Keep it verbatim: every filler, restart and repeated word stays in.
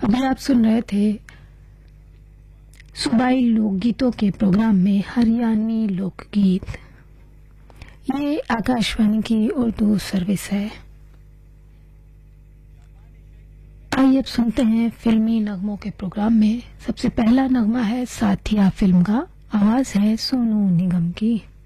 अभी आप सुन रहे थे सूबाई लोकगीतों के प्रोग्राम में हरियाणवी लोकगीत। ये आकाशवाणी की उर्दू सर्विस है। आइए अब सुनते हैं फिल्मी नगमों के प्रोग्राम में। सबसे पहला नगमा है साथिया फिल्म का, आवाज है सोनू निगम की।